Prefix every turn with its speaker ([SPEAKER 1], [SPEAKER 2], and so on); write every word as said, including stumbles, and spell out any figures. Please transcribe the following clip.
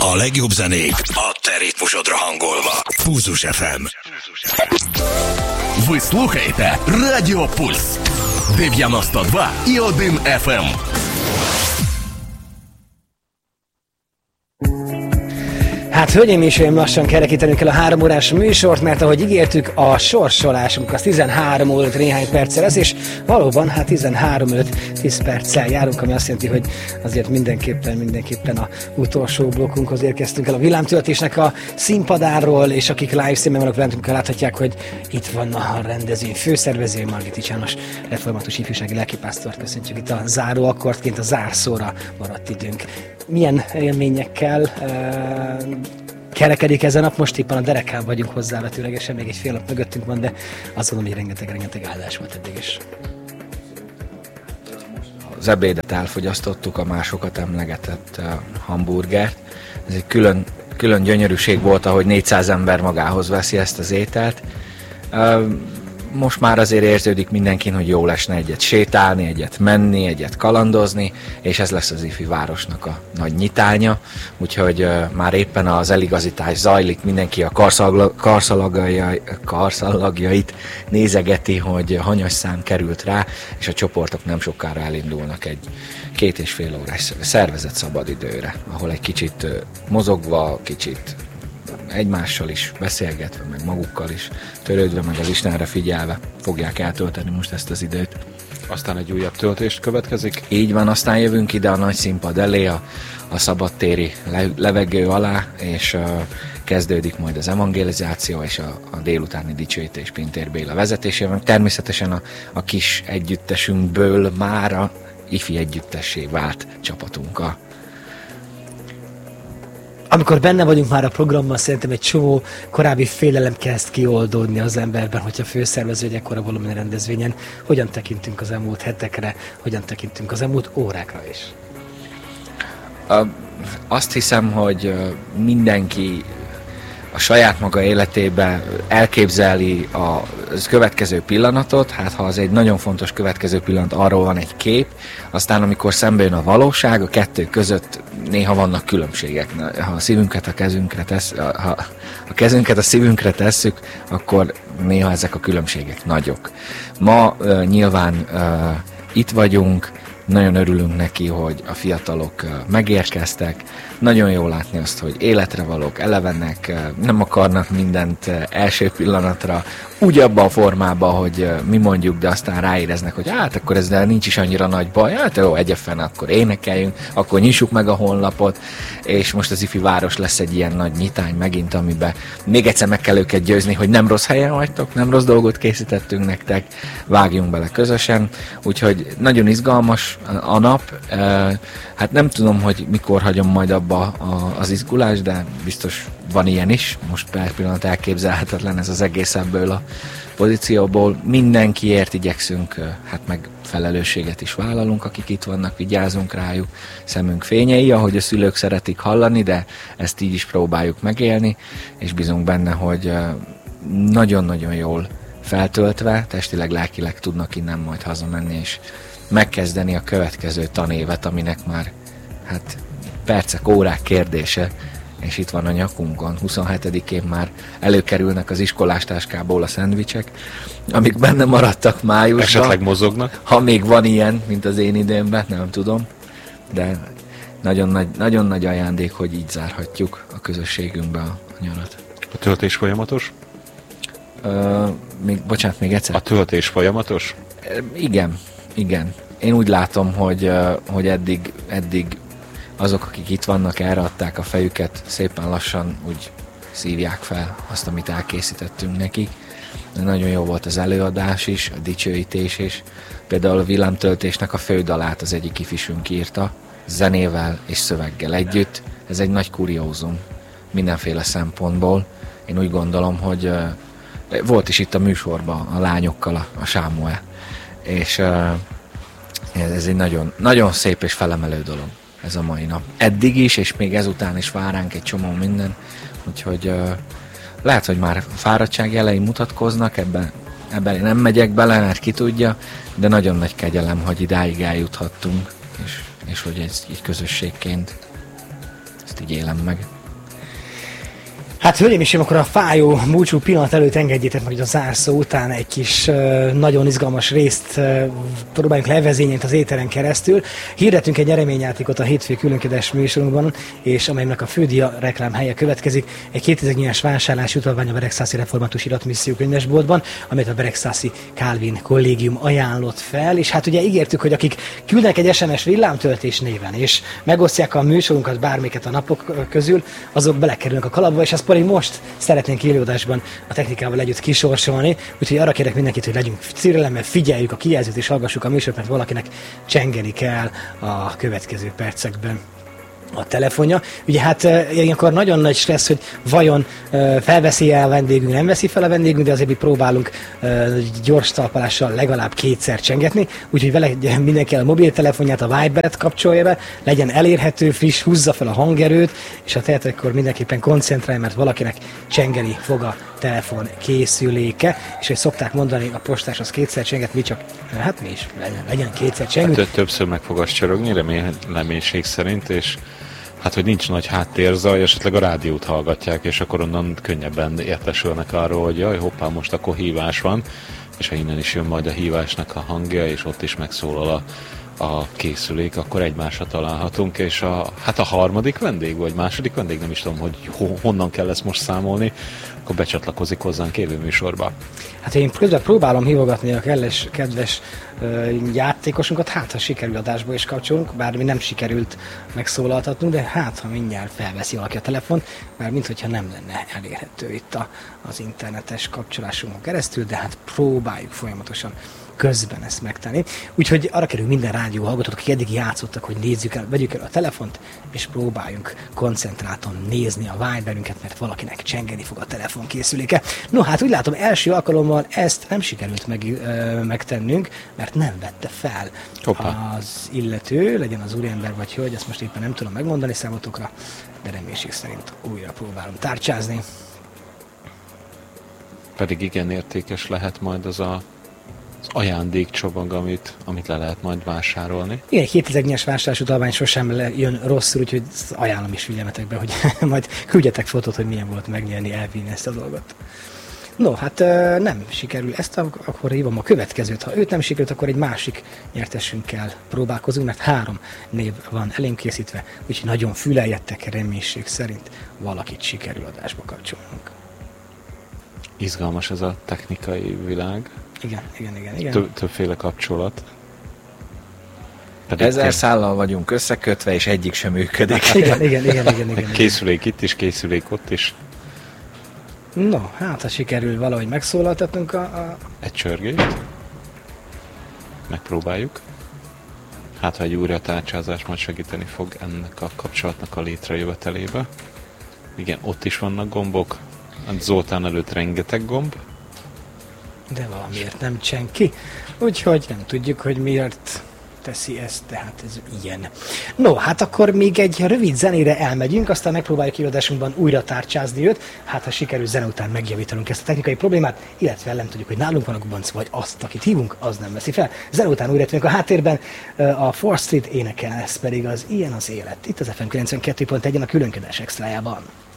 [SPEAKER 1] A legjobb zenék a te ritmusodra hangolva. Pulzus еф ем.
[SPEAKER 2] Ви слухаєте Радіо Пульс дев'яносто два і один еф ем.
[SPEAKER 3] Hát, hölgyeim és uraim, lassan kerekítenünk el a három órás műsort, mert ahogy ígértük, a sorsolásunk az tizenhárom óra néhány perccel lesz, és valóban, hát tizenhárom előtt tíz perccel járunk, ami azt jelenti, hogy azért mindenképpen, mindenképpen a utolsó blokkunkhoz érkeztünk el a villámtöltésnek a színpadáról, és akik live streamen vannak velünk, láthatják, hogy itt van a rendezvény főszervező, Margit János református ifjúsági lelkipásztort köszöntjük itt a záró akkordként, a zárszóra maradt időnk. Milyen élményekkel uh, kerekedik ez a nap? Most éppen a derekán vagyunk hozzávetőlegesen, még egy fél nap mögöttünk van, de azt gondolom, hogy rengeteg-rengeteg áldás volt eddig is.
[SPEAKER 4] Az ebédet elfogyasztottuk, a másokat emlegetett uh, hamburgert. Ez egy külön, külön gyönyörűség volt, ahogy négyszáz ember magához veszi ezt az ételt. Uh, Most már azért érződik mindenkin, hogy jó lesne egyet sétálni, egyet menni, egyet kalandozni, és ez lesz az ifi városnak a nagy nyitánya, úgyhogy uh, már éppen az eligazítás zajlik, mindenki a karszalagjait nézegeti, hogy hanyas szám került rá, és a csoportok nem sokára elindulnak egy két és fél órás szervezett szabadidőre, ahol egy kicsit uh, mozogva, kicsit egymással is beszélgetve, meg magukkal is törődve, meg az Istenre figyelve fogják eltölteni most ezt az időt.
[SPEAKER 5] Aztán egy újabb töltést következik?
[SPEAKER 4] Így van, aztán jövünk ide a nagy színpad elé, a, a szabadtéri le, levegő alá, és uh, kezdődik majd az evangelizáció és a, a délutáni dicsőítés Pintér Béla vezetésével. Természetesen a, a kis együttesünkből már a ifi együttessé vált csapatunkkal.
[SPEAKER 3] Amikor benne vagyunk már a programban, szerintem egy csomó korábbi félelem kezd kioldódni az emberben, hogyha főszervező egy ekkora valamilyen rendezvényen. Hogyan tekintünk az elmúlt hetekre, hogyan tekintünk az elmúlt órákra is?
[SPEAKER 4] A, azt hiszem, hogy mindenki a saját maga életében elképzeli a következő pillanatot, hát ha az egy nagyon fontos következő pillanat, arról van egy kép, aztán amikor szembe jön a valóság, a kettő között néha vannak különbségek. Ha a szívünket a kezünkre tesz, ha a kezünket a szívünkre tesszük, akkor néha ezek a különbségek nagyok. Ma uh, nyilván uh, itt vagyunk, nagyon örülünk neki, hogy a fiatalok megérkeztek. Nagyon jó látni azt, hogy életre valók, elevenek, nem akarnak mindent első pillanatra úgy abban a formában, hogy mi mondjuk, de aztán ráéreznek, hogy hát akkor ezzel nincs is annyira nagy baj, hát jó, egyefen, akkor énekeljünk, akkor nyissuk meg a honlapot, és most az ifi város lesz egy ilyen nagy nyitány megint, amiben még egyszer meg kell őket győzni, hogy nem rossz helyen vagytok, nem rossz dolgot készítettünk nektek, vágjunk bele közösen, úgyhogy nagyon izgalmas a nap, hát nem tudom, hogy mikor hagyom majd abba az izgulást, de biztos van ilyen is, most per pillanat elképzelhetetlen ez az egész ebből a pozícióból. Mindenkiért igyekszünk, hát meg felelősséget is vállalunk, akik itt vannak, vigyázunk rájuk, szemünk fényei, ahogy a szülők szeretik hallani, de ezt így is próbáljuk megélni, és bízunk benne, hogy nagyon-nagyon jól feltöltve, testileg, lelkileg tudnak innen majd hazamenni, és megkezdeni a következő tanévet, aminek már hát percek, órák kérdése, és itt van a nyakunkon. huszonhetedikén már előkerülnek az iskolásstáskából a szendvicsek, amik benne maradtak májusban.
[SPEAKER 5] Esetleg mozognak?
[SPEAKER 4] Ha még van ilyen, mint az én időmben, nem tudom, de nagyon nagy, nagyon nagy ajándék, hogy így zárhatjuk a közösségünkbe a nyarat.
[SPEAKER 5] A töltés folyamatos?
[SPEAKER 4] Ö, még, bocsánat, még egyszer.
[SPEAKER 5] A töltés folyamatos?
[SPEAKER 4] Igen, igen. Én úgy látom, hogy, hogy eddig, eddig azok, akik itt vannak, erre adták a fejüket, szépen lassan úgy szívják fel azt, amit elkészítettünk nekik. Nagyon jó volt az előadás is, a dicsőítés is. Például a villámtöltésnek a fődalát az egyik ifisünk írta, zenével és szöveggel együtt. Ez egy nagy kuriózum mindenféle szempontból. Én úgy gondolom, hogy volt is itt a műsorban a lányokkal a, a Sámuel. És ez egy nagyon, nagyon szép és felemelő dolog ez a mai nap. Eddig is, és még ezután is vár ránk egy csomó minden, úgyhogy uh, lehet, hogy már fáradtság jelei mutatkoznak, ebben, ebben nem megyek bele, mert ki tudja, de nagyon nagy kegyelem, hogy idáig eljuthattunk, és, és hogy ez így közösségként ezt így élem meg.
[SPEAKER 3] Hát hölgyeim és akkor a fájó búcsú pillanat előtt engedjétek meg, hogy a zárszó után egy kis uh, nagyon izgalmas részt uh, próbáljunk levezényelni az éteren keresztül. Hirdetünk egy nyereményjátékot a hétfői különleges műsorunkban, és amelynek a fődia reklám helye következik. Egy kétezer-nyolcas vásárlási utalvány a Beregszászi Református Iratmisszió könyvesboltban, amit a Beregszászi Kálvin kollégium ajánlott fel, és hát ugye ígértük, hogy akik küldnek egy es em es villámtöltés néven, és megosztják a műsorunkat bármiket a napok közül, azok belekerülnek a kalapba, és ezt pedig most szeretnénk élőadásban a technikával együtt kisorsolni, úgyhogy arra kérek mindenkit, hogy legyünk szirelemmel, figyeljük a kijelzőt és hallgassuk a műsort, mert valakinek csengeni kell a következő percekben a telefonja. Ugye hát ilyenkor nagyon nagy stressz, hogy vajon felveszi el a vendégünk, nem veszi fel a vendégünk, de azért mi próbálunk gyors talpalással legalább kétszer csengetni, úgyhogy vele mindenki a mobiltelefonját, a Vibert kapcsolja be, legyen elérhető, friss, húzza fel a hangerőt, és ha tehet, akkor mindenképpen koncentrálj, mert valakinek csengeni fog a telefon készüléke, és hogy szokták mondani, a postás az kétszer csenget, mi csak, hát mi is, legyen, legyen kétszer csengő.
[SPEAKER 5] Hát többször meg fog azt csorogni, reménység szerint, és hát, hogy nincs nagy háttérzaj, esetleg a rádiót hallgatják, és akkor onnan könnyebben értesülnek arról, hogy jaj, hoppá, most akkor hívás van, és ha innen is jön majd a hívásnak a hangja, és ott is megszólal a, a készülék, akkor egymásra találhatunk, és a, hát a harmadik vendég, vagy második vendég, nem is tudom, hogy ho, honnan kell ezt most számolni, akkor becsatlakozik hozzánk élő műsorba.
[SPEAKER 3] Hát én közben próbálom hívogatni a kedves, kedves uh, játékosunkat, hát ha sikerül adásba is kapcsolunk, bár mi nem sikerült megszólaltatnunk, de hát ha mindjárt felveszi valaki a telefon, mert minthogyha nem lenne elérhető itt a, az internetes kapcsolásunkon keresztül, de hát próbáljuk folyamatosan közben ezt megtenni. Úgyhogy arra kerül minden rádió hallgatók, akik eddig játszottak, hogy nézzük el, vegyük el a telefont, és próbáljunk koncentráltan nézni a Viberünket, mert valakinek csengeni fog a telefonkészüléke. No, hát úgy látom, első alkalommal ezt nem sikerült meg, ö, megtennünk, mert nem vette fel Hoppá. az illető, legyen az úriember vagy hölgy, ezt most éppen nem tudom megmondani számotokra, de reménység szerint újra próbálom tárcsázni.
[SPEAKER 5] Pedig igen értékes lehet majd az a az ajándékcsomag, amit, amit le lehet majd vásárolni. Igen,
[SPEAKER 3] kétezer-nyolcas vásárlás utalvány sosem jön rosszul, úgyhogy ajánlom is figyelmetekbe, hogy majd küldjetek fotót, hogy milyen volt megnyerni, elvinni ezt a dolgot. No, hát nem sikerül ezt, akkor hívom a következőt. Ha őt nem sikerült, akkor egy másik nyertesünkkel próbálkozunk, mert három név van elém készítve, úgyhogy nagyon füleljettek, reménység szerint valakit sikerül adásba kapcsolnunk.
[SPEAKER 5] Izgalmas ez a technikai világ.
[SPEAKER 3] Igen, igen, igen. igen.
[SPEAKER 5] Több, többféle kapcsolat.
[SPEAKER 4] Pedig ezer kész... szállal vagyunk összekötve, és egyik sem működik.
[SPEAKER 3] igen, igen, igen, igen, igen.
[SPEAKER 5] Készülék itt is, készülék ott is.
[SPEAKER 3] No, hát ha sikerül valahogy megszólaltatnunk a... a...
[SPEAKER 5] Egy csörgést. Megpróbáljuk. Hát, ha egy újra tárcsázás majd segíteni fog ennek a kapcsolatnak a létrejövetelébe. Igen, ott is vannak gombok. Zoltán előtt rengeteg gomb.
[SPEAKER 3] De valamiért nem cseng ki, úgyhogy nem tudjuk, hogy miért teszi ezt, tehát ez ilyen. No, hát akkor még egy rövid zenére elmegyünk, aztán megpróbáljuk kiadásunkban újra tárcsázni őt, hát ha sikerül zene után megjavítanunk ezt a technikai problémát, illetve nem tudjuk, hogy nálunk van a gubanc, vagy azt, akit hívunk, az nem veszi fel. Zene után újra tűnünk a háttérben, a fourth Street énekel, ez pedig az Ilyen az élet. Itt az ef em kilencvenkettő pont egy a Különködés extrájában.